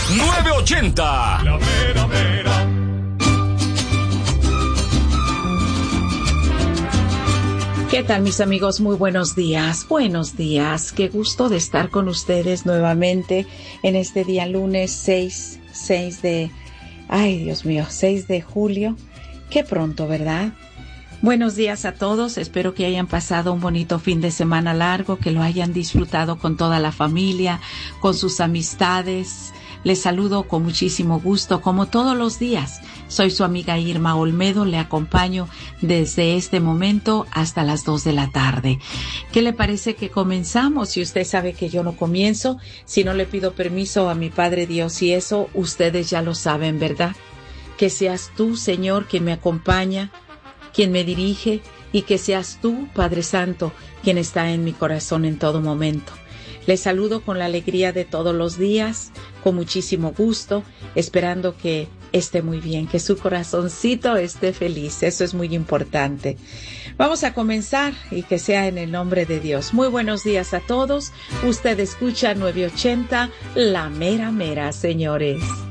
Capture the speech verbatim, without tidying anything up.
nueve ochenta. La mera mera. ¿Qué tal, mis amigos? Muy buenos días, buenos días. Qué gusto de estar con ustedes nuevamente en este día lunes seis, seis de... Ay, Dios mío, seis de julio. Qué pronto, ¿verdad? Buenos días a todos. Espero que hayan pasado un bonito fin de semana largo, que lo hayan disfrutado con toda la familia, con sus amistades. Les saludo con muchísimo gusto, como todos los días. Soy su amiga Irma Olmedo, le acompaño desde este momento hasta las dos de la tarde. ¿Qué le parece que comenzamos? Si usted sabe que yo no comienzo, si no le pido permiso a mi Padre Dios, y eso ustedes ya lo saben, ¿verdad? Que seas tú, Señor, quien me acompaña, quien me dirige, y que seas tú, Padre Santo, quien está en mi corazón en todo momento. Les saludo con la alegría de todos los días, con muchísimo gusto, esperando que esté muy bien, que su corazoncito esté feliz. Eso es muy importante. Vamos a comenzar y que sea en el nombre de Dios. Muy buenos días a todos. Usted escucha nueve ochenta, La Mera Mera, señores.